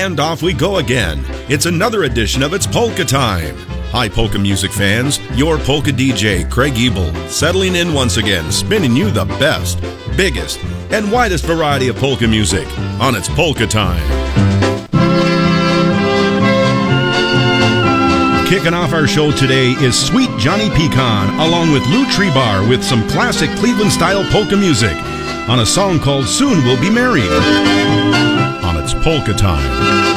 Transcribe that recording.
And off we go again. It's another edition of It's Polka Time. Hi, polka music fans. Your polka DJ, Craig Ebel, settling in once again, spinning you the best, biggest, and widest variety of polka music on It's Polka Time. Kicking off our show today is Sweet Johnny Pecan, along with Lou Trebar with some classic Cleveland-style polka music on a song called Soon We'll Be Married on It's Polka Time.